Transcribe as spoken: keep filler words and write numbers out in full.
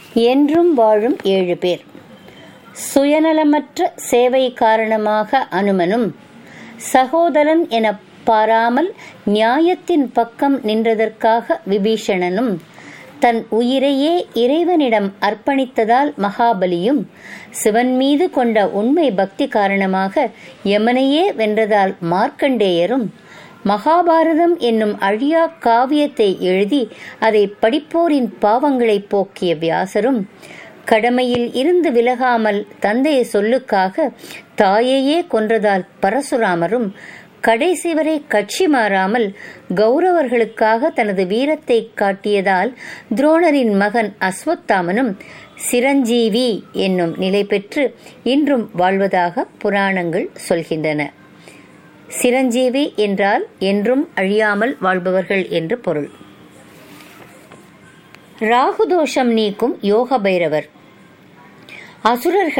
என்றும் வாழும் ஏழு பேர். சுயநலமற்ற சேவை காரணமாக அனுமனும் சகோதரன் என பாராமல் நியாயத்தின் பக்கம் நின்றதற்காக விபீஷணனும் தன் உயிரையே இறைவனிடம் அர்ப்பணித்ததால் மகாபலியும் சிவன் மீது கொண்ட உண்மை பக்தி காரணமாக யமனையே வென்றதால் மார்க்கண்டேயரும் மகாபாரதம் என்னும் அழியா காவியத்தை எழுதி அதை படிப்போரின் பாவங்களை போக்கிய வியாசரும் கடமையில் இருந்து விலகாமல் தந்தைய சொல்லுக்காக தாயையே கொன்றதால் பரசுராமரும் கடைசி வரை கட்சி மாறாமல் கௌரவர்களுக்காக தனது வீரத்தை காட்டியதால் துரோணரின் மகன் அஸ்வத்தாமனும் சிரஞ்சீவி என்னும் நிலை பெற்று இன்றும் வாழ்வதாக புராணங்கள் சொல்கின்றன. சிரஞ்சீவி என்றால் என்றும் அழியாமல் வாழ்பவர்கள் என்று பொருள். ராகுதோஷம் நீக்கும் யோக பைரவர். அசுரர்கள்